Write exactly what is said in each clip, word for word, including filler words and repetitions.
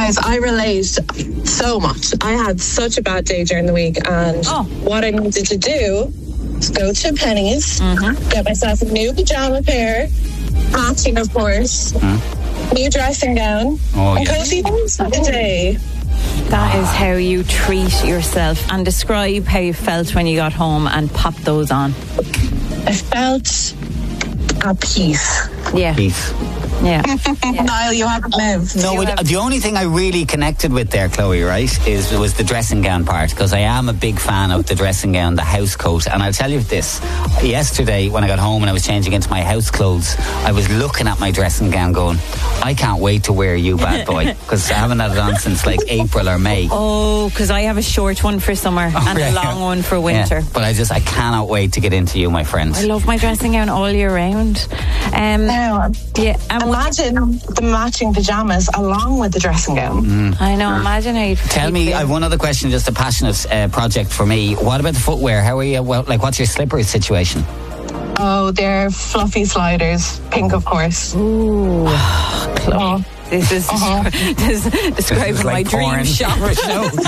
Guys, I relate so much. I had such a bad day during the week, and oh. what I needed to do was go to Penny's, mm-hmm. get myself a new pajama pair, matching, of course, mm. new dressing gown, oh, and yeah. cozy things for the day. That is how you treat yourself. And describe how you felt when you got home and popped those on. I felt at peace. Yeah. Peace. Yeah. yeah. Niall, you haven't lived. No, it, the only thing I really connected with there, Chloe, right, is was the dressing gown part, because I am a big fan of the dressing gown, the house coat. And I'll tell you this, yesterday when I got home and I was changing into my house clothes, I was looking at my dressing gown going, I can't wait to wear you, bad boy, because I haven't had it on since like April or May. Oh, because I have a short one for summer oh, and yeah. a long one for winter. Yeah. But I just, I cannot wait to get into you, my friend. I love my dressing gown all year round. Um, no, yeah, um, imagine the matching pajamas along with the dressing gown. Mm. I know, imagine how you'd Tell me, I have one other question, just a passionate uh, project for me. What about the footwear? How are you, well, like what's your slipper situation? Oh, they're fluffy sliders, pink of course. Ooh. Oh. This is, uh-huh. this is describing this is like my porn. Dream shop. What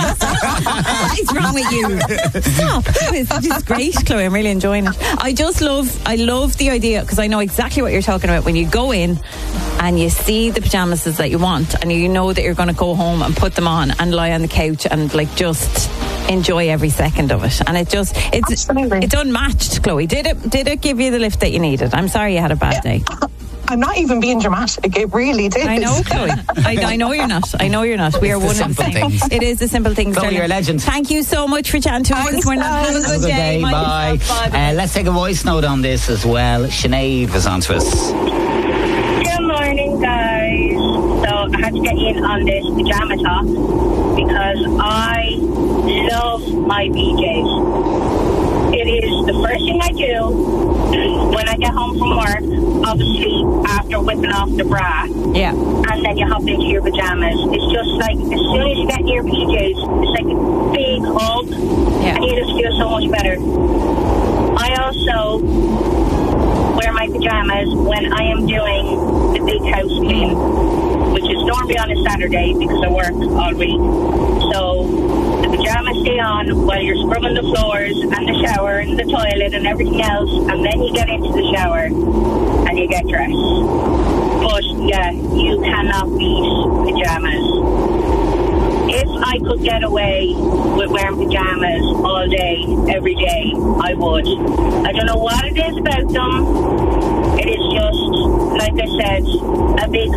is wrong with you? Stop. This is great, Chloe. I'm really enjoying it. I just love, I love the idea, because I know exactly what you're talking about. When you go in and you see the pajamas that you want, and you know that you're going to go home and put them on and lie on the couch and like just enjoy every second of it. And it just, it's Absolutely. It's unmatched, Chloe. Did it, did it give you the lift that you needed? I'm sorry you had a bad yeah. day. I'm not even being dramatic. It really did. I know, Chloe. I, I know you're not. I know you're not. We are one of the same. Things. It is the simple things. Chloe, you're a legend. Thank you so much for chatting to us this morning. Have a good, Have a good day. day. Bye. Bye. Uh, let's take a voice note on this as well. Sinead was on to us. Good morning, guys. So I had to get in on this pajama talk because I love my P Js. It is the first thing I do when I get home from work, obviously after whipping off the bra. Yeah. And then you hop into your pajamas. It's just like, as soon as you get in your P Js, it's like a big hug. Yeah. And you just feel so much better. I also wear my pajamas when I am doing the big house clean, which is normally on a Saturday because I work all week. So the pajamas stay on while you're scrubbing the floors and the shower and the toilet and everything else, and then you get into the shower and you get dressed. But yeah, you cannot beat pajamas. If I could get away with wearing pajamas all day, every day, I would. I don't know what it is about them. It is just, like I said, a big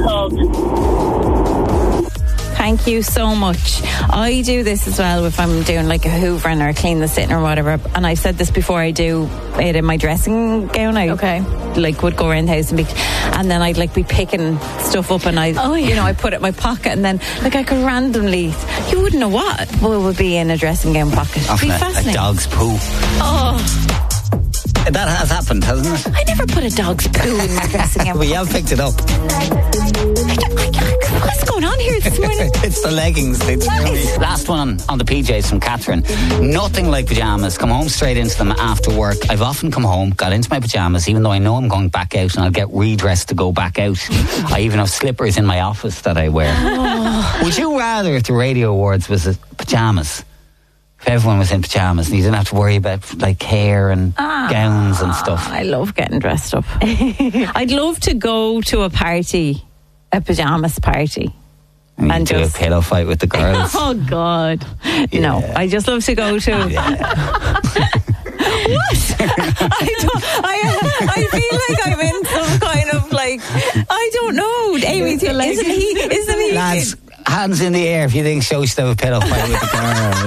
hug. Thank you so much. I do this as well if I'm doing like a hoovering or a clean the sitting or whatever. And I've said this before, I do it in my dressing gown. I okay. like would go around the house and be, and then I'd like be picking stuff up and I, oh, yeah. you know, I put it in my pocket and then like I could randomly, you wouldn't know what would be in a dressing gown pocket. It'd be a, fascinating. A dog's poo. Oh. That has happened, hasn't it? I never put a dog's poo in my dressing gown. Well, you have picked it up. I don't, I, what's going on here this morning? It's the leggings. It's really... Last one on, on the P Js from Catherine. Nothing like pajamas. Come home straight into them after work. I've often come home, got into my pajamas, even though I know I'm going back out and I'll get redressed to go back out. I even have slippers in my office that I wear. Oh. Would you rather if the Radio Awards was a pajamas? If everyone was in pajamas and you didn't have to worry about like hair and ah, gowns and stuff. I love getting dressed up. I'd love to go to a party, a pajamas party. And, and do just... a pillow fight with the girls. Oh God. Yeah. No, I just love to go to... Yeah. What? I don't. I, I feel like I'm in some kind of like... I don't know. Amy, isn't he... Isn't he... Lads, hands in the air if you think so, should have a pillow fight with the girl.